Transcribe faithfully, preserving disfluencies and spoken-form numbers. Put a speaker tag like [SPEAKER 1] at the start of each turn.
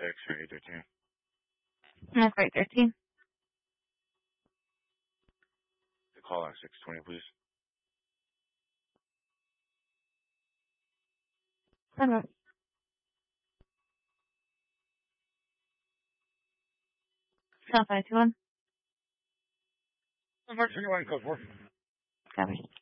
[SPEAKER 1] six or eight thirteen.
[SPEAKER 2] That's right, thirteen.
[SPEAKER 1] The call on six twenty, please.
[SPEAKER 2] Okay. South five two one.
[SPEAKER 1] Emergency line code four.
[SPEAKER 2] Copy.